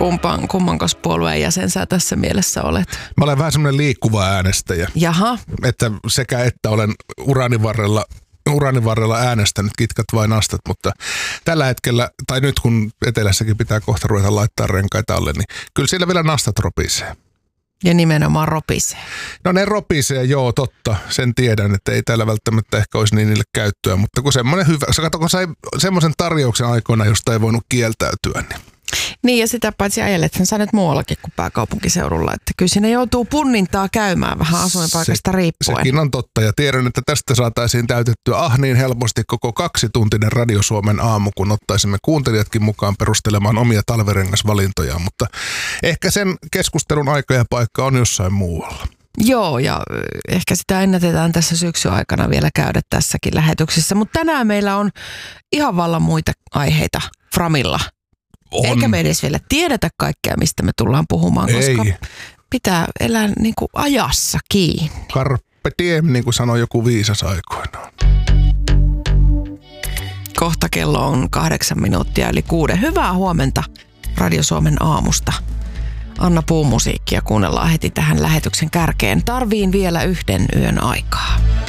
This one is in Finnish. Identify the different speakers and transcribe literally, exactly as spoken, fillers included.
Speaker 1: kumpan, kummankos puolueen jäsen sä tässä mielessä olet?
Speaker 2: Mä olen vähän semmoinen liikkuva äänestäjä.
Speaker 1: Jaha.
Speaker 2: Että sekä että olen urani varrella, urani varrella äänestänyt kitkat vai nastat, mutta tällä hetkellä, tai nyt kun etelässäkin pitää kohta ruveta laittaa renkaita alle, niin kyllä siellä vielä nastat ropisee.
Speaker 1: Ja nimenomaan ropisee.
Speaker 2: No ne ropisee, joo, totta. Sen tiedän, että ei täällä välttämättä ehkä olisi niin niille käyttöä, mutta kun semmoinen hyvä, sä katso, kun sai semmoisen tarjouksen aikoina, josta ei voinut kieltäytyä, niin.
Speaker 1: Niin ja sitä paitsi ajelethan sä nyt muuallakin kuin pääkaupunkiseudulla, että kyllä siinä joutuu punnintaa käymään vähän asuinpaikasta
Speaker 2: Se,
Speaker 1: riippuen.
Speaker 2: Sekin on totta ja tiedän, että tästä saataisiin täytettyä ah niin helposti koko kaksituntinen Radio Suomen aamu, kun ottaisimme kuuntelijatkin mukaan perustelemaan omia talverengasvalintojaan, mutta ehkä sen keskustelun aika ja paikka on jossain muualla.
Speaker 1: Joo, ja ehkä sitä ennätetään tässä syksyn aikana vielä käydä tässäkin lähetyksessä, mutta tänään meillä on ihan vallan muita aiheita Framilla. On. Eikä me edes vielä tiedetä kaikkea, mistä me tullaan puhumaan, koska Ei. pitää elää niin kuin ajassa kiinni.
Speaker 2: Carpe diem, niin kuin sanoi joku viisas aikoinaan.
Speaker 1: Kohta kello on kahdeksan minuuttia eli kuuden. Hyvää huomenta Radio Suomen aamusta. Anna Puun musiikkia kuunnellaan heti tähän lähetyksen kärkeen. Tarviin vielä yhden yön aikaa.